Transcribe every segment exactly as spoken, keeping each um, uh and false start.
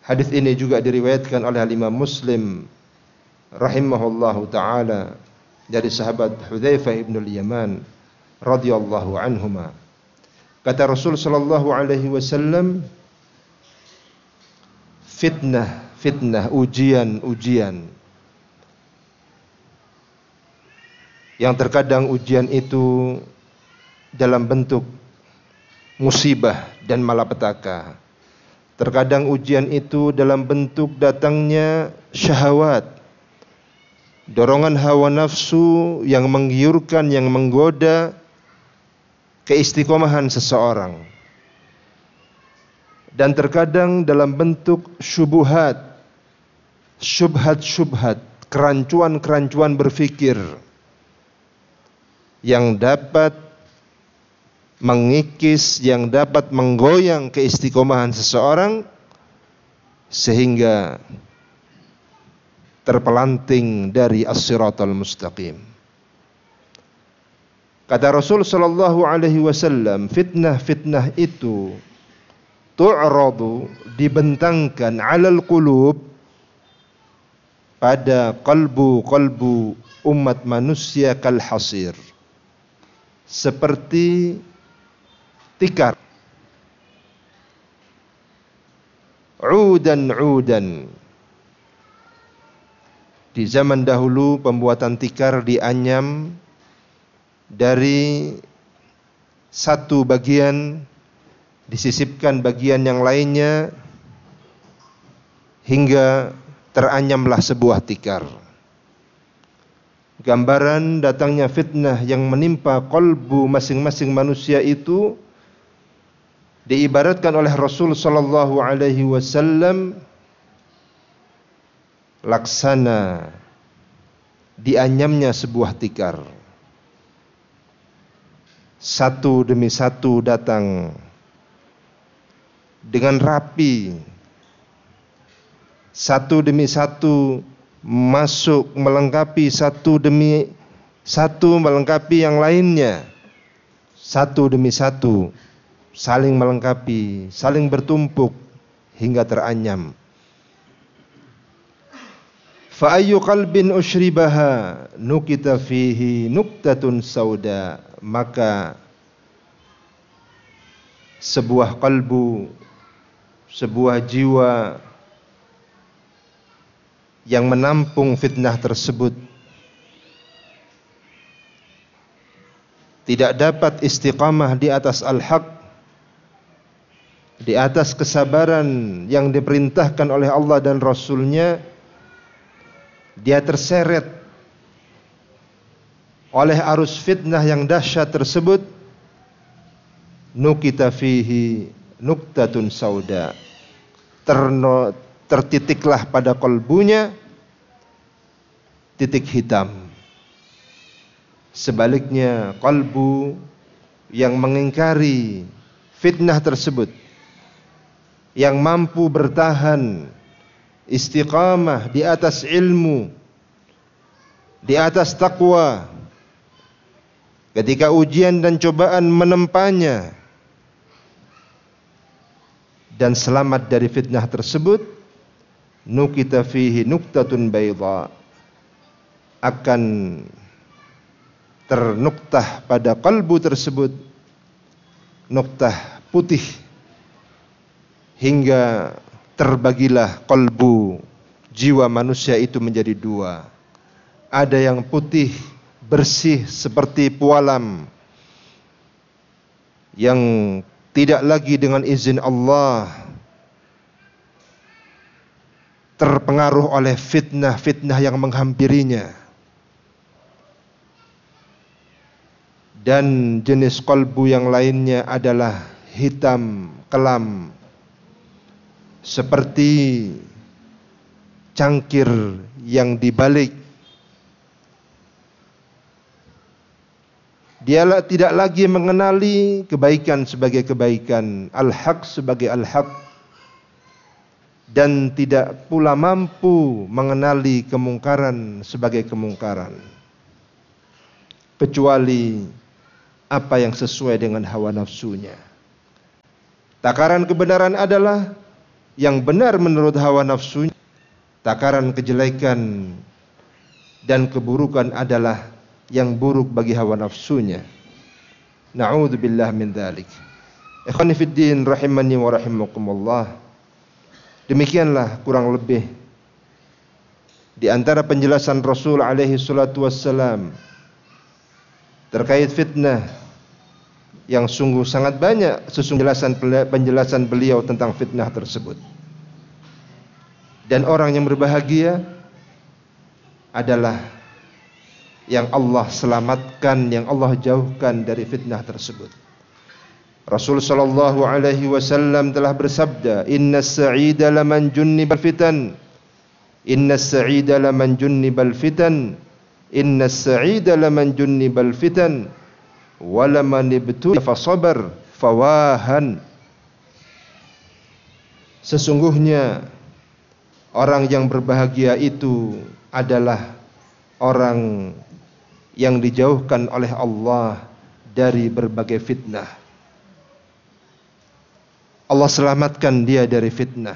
Hadis ini juga diriwayatkan oleh Imam Muslim rahimahullahu taala dari sahabat Hudzaifah ibn al-Yaman radhiyallahu anhuma. Kata Rasul sallallahu alaihi wasallam, fitnah, fitnah, ujian, ujian. Yang terkadang ujian itu dalam bentuk musibah dan malapetaka. Terkadang ujian itu dalam bentuk datangnya syahwat, dorongan hawa nafsu yang menggiurkan, yang menggoda keistiqomahan seseorang. Dan terkadang dalam bentuk syubhat, syubhat-syubhat, kerancuan-kerancuan berfikir yang dapat mengikis, yang dapat menggoyang keistiqomahan seseorang sehingga terpelanting dari as-siratal mustaqim. Kata Rasul sallallahu alaihi wasallam, fitnah-fitnah itu tu'radu, dibentangkan, 'alal qulub, pada kalbu-kalbu umat manusia kal hasir, seperti tikar, udan-udan. Di zaman dahulu pembuatan tikar dianyam dari satu bagian, disisipkan bagian yang lainnya hingga teranyamlah sebuah tikar. Gambaran datangnya fitnah yang menimpa kalbu masing-masing manusia itu diibaratkan oleh Rasul sallallahu alaihi wasallam laksana dianyamnya sebuah tikar. Satu demi satu datang dengan rapi, satu demi satu masuk melengkapi, satu demi satu melengkapi yang lainnya, satu demi satu saling melengkapi, saling bertumpuk hingga teranyam. Fa ayyu qalbin ushribaha nukita fihi nuktatun sauda, maka sebuah kalbu, sebuah jiwa yang menampung fitnah tersebut tidak dapat istiqamah di atas al-haq, di atas kesabaran yang diperintahkan oleh Allah dan Rasul-Nya, dia terseret oleh arus fitnah yang dahsyat tersebut. Nukita fihi nuktatun sauda, terno tertitiklah pada kalbunya titik hitam. Sebaliknya kalbu yang mengingkari fitnah tersebut, yang mampu bertahan istiqamah di atas ilmu, di atas takwa, ketika ujian dan cobaan menempanya dan selamat dari fitnah tersebut, nukita fihi nuktatun bayda, akan ternuktah pada kalbu tersebut nuktah putih, hingga terbagilah kalbu jiwa manusia itu menjadi dua. Ada yang putih bersih seperti pualam, yang tidak lagi dengan izin Allah terpengaruh oleh fitnah-fitnah yang menghampirinya. Dan jenis kalbu yang lainnya adalah hitam kelam, seperti cangkir yang dibalik. Dia tidak lagi mengenali kebaikan sebagai kebaikan, al-haq sebagai al-haq, dan tidak pula mampu mengenali kemungkaran sebagai kemungkaran, kecuali apa yang sesuai dengan hawa nafsunya. Takaran kebenaran adalah yang benar menurut hawa nafsunya, takaran kejelekan dan keburukan adalah yang buruk bagi hawa nafsunya. Na'udzubillah min dzalik. Ikhwani fid din rahimani wa rahimakumullah. Demikianlah kurang lebih di antara penjelasan Rasul alaihi salatu wassalam terkait fitnah, yang sungguh sangat banyak sesungguhnya penjelasan penjelasan beliau tentang fitnah tersebut. Dan orang yang berbahagia adalah yang Allah selamatkan, yang Allah jauhkan dari fitnah tersebut. Rasul sallallahu alaihi wasallam telah bersabda, "Innas sa'ida laman junnibal fitan. Innas sa'ida laman junnibal fitan. Innas sa'ida laman junnibal fitan. Walaman ibtuliya fasabar fawahan." Sesungguhnya orang yang berbahagia itu adalah orang yang dijauhkan oleh Allah dari berbagai fitnah. Allah selamatkan dia dari fitnah.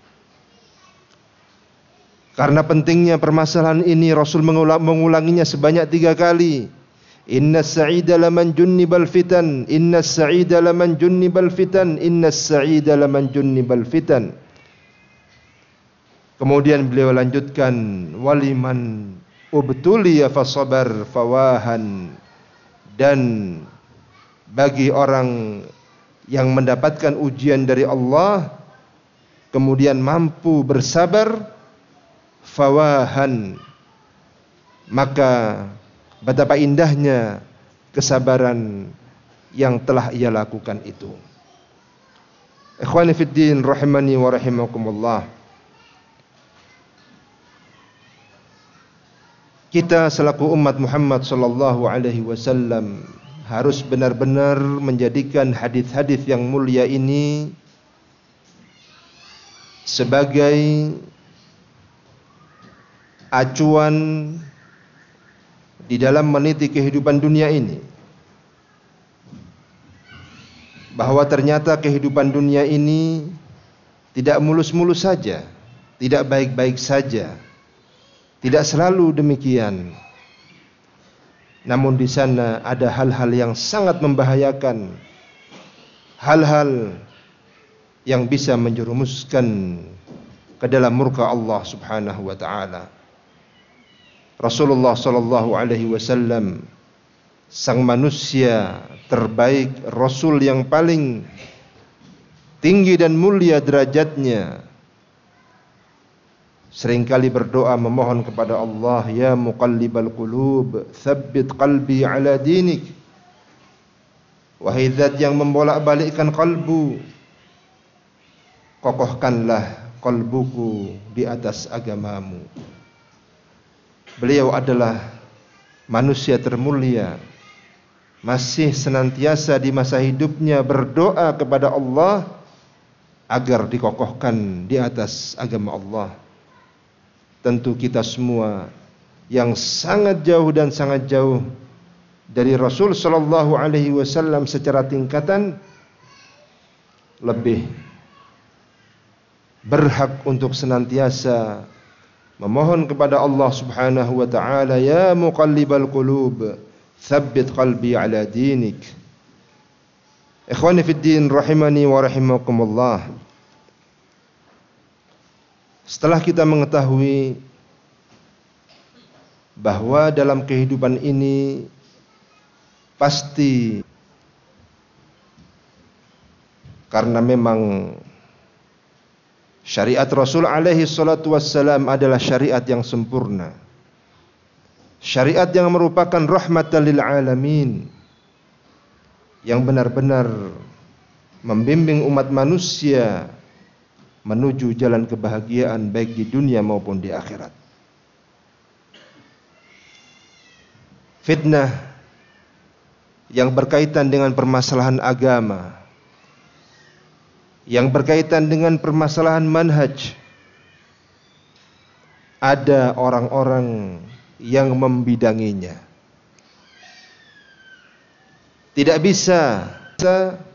Karena pentingnya permasalahan ini, Rasul mengulang, mengulanginya sebanyak tiga kali. Innas sa'ida laman junnibal fitan. Innas sa'ida laman junnibal fitan. Innas sa'ida laman junnibal fitan. Kemudian beliau lanjutkan, waliman ubtuliya fasabar fawahan. Dan bagi orang yang mendapatkan ujian dari Allah kemudian mampu bersabar, fawahan, maka betapa indahnya kesabaran yang telah ia lakukan itu. Ikhwani fid din rahimani wa rahimakumullah. Kita selaku umat Muhammad sallallahu alaihi wasallam harus benar-benar menjadikan hadis-hadis yang mulia ini sebagai acuan di dalam meniti kehidupan dunia ini, bahwa ternyata kehidupan dunia ini tidak mulus-mulus saja, tidak baik-baik saja, tidak selalu demikian. Namun di sana ada hal-hal yang sangat membahayakan, hal-hal yang bisa menjerumuskan ke dalam murka Allah Subhanahu wa taala. Rasulullah sallallahu alaihi wasallam, sang manusia terbaik, rasul yang paling tinggi dan mulia derajatnya, seringkali berdoa memohon kepada Allah, ya muqallibal qulub, tsabbit qalbi ala dinik. Wahai zat yang membolak-balikkan kalbu, kokohkanlah kalbuku di atas agamamu. Beliau adalah manusia termulia, masih senantiasa di masa hidupnya berdoa kepada Allah agar dikokohkan di atas agama Allah. Tentu kita semua yang sangat jauh dan sangat jauh dari Rasul sallallahu alaihi wasallam secara tingkatan lebih berhak untuk senantiasa memohon kepada Allah Subhanahu wa taala, ya muqallibal qulub, tsabbit qalbi ala dinik. Ikhwani fid din rahimani wa rahimakumullah. Setelah kita mengetahui bahwa dalam kehidupan ini pasti, karena memang syariat Rasul alaihi salatu wassalam adalah syariat yang sempurna, syariat yang merupakan rahmatan lil alamin, yang benar-benar membimbing umat manusia menuju jalan kebahagiaan baik di dunia maupun di akhirat. Fitnah yang berkaitan dengan permasalahan agama, yang berkaitan dengan permasalahan manhaj, ada orang-orang yang membidanginya. Tidak bisa